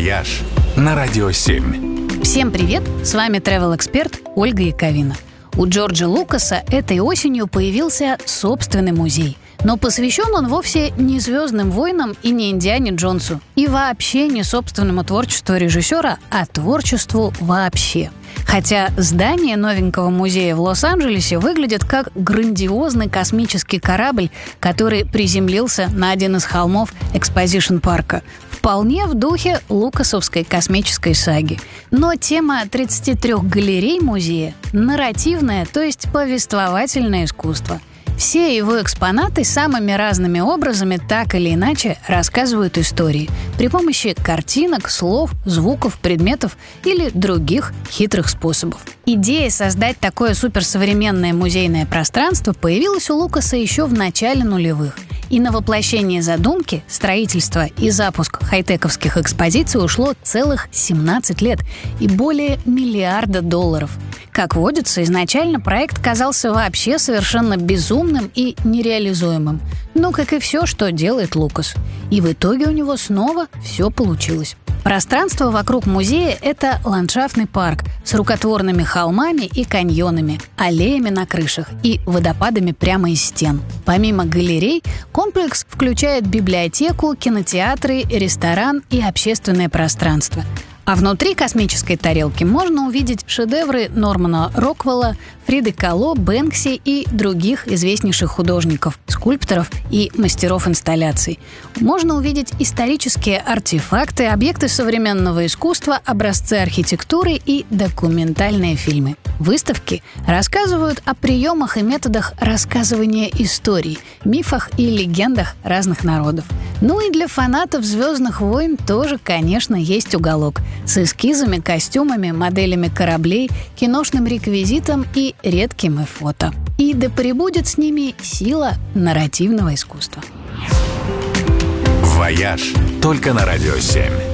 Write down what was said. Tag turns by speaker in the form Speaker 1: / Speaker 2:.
Speaker 1: «Вояж» на Радио 7.
Speaker 2: Всем привет! С вами travel-эксперт Ольга Яковина. У Джорджа Лукаса этой осенью появился собственный музей. Но посвящен он вовсе не «Звездным войнам» и не Индиане Джонсу. И вообще не собственному творчеству режиссера, а творчеству вообще. Хотя здание новенького музея в Лос-Анджелесе выглядит как грандиозный космический корабль, который приземлился на один из холмов экспозишн-парка. Вполне в духе лукасовской космической саги. Но тема 33 галерей музея – нарративное, то есть повествовательное искусство. Все его экспонаты самыми разными образами так или иначе рассказывают истории при помощи картинок, слов, звуков, предметов или других хитрых способов. Идея создать такое суперсовременное музейное пространство появилась у Лукаса еще в начале нулевых. И на воплощение задумки, строительство и запуск хай-тековских экспозиций ушло целых 17 лет и более $1 миллиарда. Как водится, изначально проект казался вообще совершенно безумным и нереализуемым. Ну, как и все, что делает Лукас. И в итоге у него снова все получилось. Пространство вокруг музея – это ландшафтный парк с рукотворными холмами и каньонами, аллеями на крышах и водопадами прямо из стен. Помимо галерей, комплекс включает библиотеку, кинотеатры, ресторан и общественное пространство. А внутри космической тарелки можно увидеть шедевры Нормана Роквелла, Фриды Кало, Бэнкси и других известнейших художников, скульпторов и мастеров инсталляций. Можно увидеть исторические артефакты, объекты современного искусства, образцы архитектуры и документальные фильмы. Выставки рассказывают о приемах и методах рассказывания историй, мифах и легендах разных народов. Ну и для фанатов «Звездных войн» тоже, конечно, есть уголок с эскизами, костюмами, моделями кораблей, киношным реквизитом и редкими фото. И да пребудет с ними сила нарративного искусства.
Speaker 1: «Вояж» только на Радио 7.